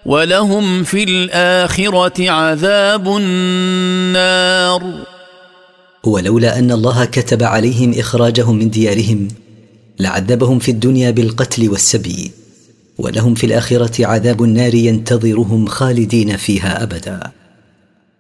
ولهم في الآخرة عذاب النار. ولولا أن الله كتب عليهم إخراجهم من ديارهم لعذبهم في الدنيا بالقتل والسبي، ولهم في الآخرة عذاب النار ينتظرهم خالدين فيها أبدا.